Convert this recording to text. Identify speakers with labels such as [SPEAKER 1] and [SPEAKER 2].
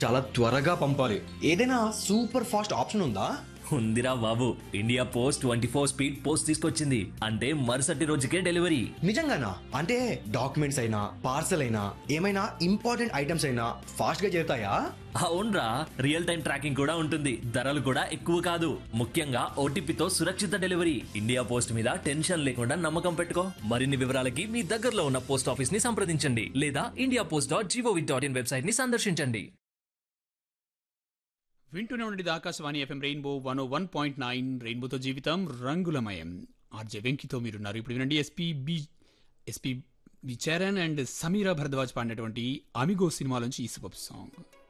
[SPEAKER 1] చాలా త్వరగా పంపాలి. ఏదైనా సూపర్ ఫాస్ట్ ఆప్షన్ ఉందా?
[SPEAKER 2] ఉందిరా బాబు, ఇండియా పోస్ట్ 24 స్పీడ్ పోస్ట్ తీసుకొచ్చింది. అంటే మరుసటి రోజుకే డెలివరీ.
[SPEAKER 1] నిజంగానా? అంటే డాక్యుమెంట్స్ అయినా పార్సల్ అయినా ఏమైనా ఇంపార్టెంట్ ఐటమ్స్ అయినా ఫాస్ట్ గా చేరుతాయా?
[SPEAKER 2] అవునరా, రియల్ టైం ట్రాకింగ్ కూడా ఉంటుంది. ధరలు కూడా ఎక్కువ కాదు. ముఖ్యంగా ఓటీపీతో సురక్షిత డెలివరీ. ఇండియా పోస్ట్ మీద టెన్షన్ లేకుండా నమ్మకం పెట్టుకో. మరిన్ని వివరాలకి మీ దగ్గరలో ఉన్న పోస్ట్ ఆఫీస్ ని సంప్రదించండి లేదా indiapost.gov.in వెబ్సైట్ ని సందర్శించండి.
[SPEAKER 3] వింటూనే ఉండేది ఆకాశవాణి ఎఫ్ఎం రెయిన్బో 101.9. రెయిన్బోతో జీవితం రంగులమయం. ఆర్జే వెంకితో మీరున్నారు. ఇప్పుడు వినండి ఎస్పి చరణ్ అండ్ సమీరా భరద్వాజ్ పాడినటువంటి అమిగో సినిమాలోంచి ఈ సూపర్ సాంగ్.